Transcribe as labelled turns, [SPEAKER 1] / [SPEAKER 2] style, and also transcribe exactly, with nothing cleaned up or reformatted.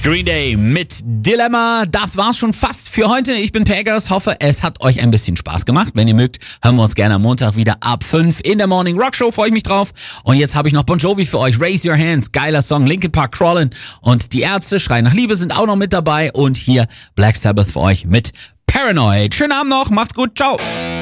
[SPEAKER 1] Green Day mit Dilemma. Das war's schon fast für heute. Ich bin Pegas. Hoffe, es hat euch ein bisschen Spaß gemacht. Wenn ihr mögt, hören wir uns gerne am Montag wieder ab fünf in der Morning Rock Show. Freue ich mich drauf. Und jetzt habe ich noch Bon Jovi für euch. Raise Your Hands. Geiler Song. Linkin Park Crawlin'. Und die Ärzte, Schrei nach Liebe, sind auch noch mit dabei. Und hier Black Sabbath für euch mit Paranoid. Schönen Abend noch. Macht's gut. Ciao.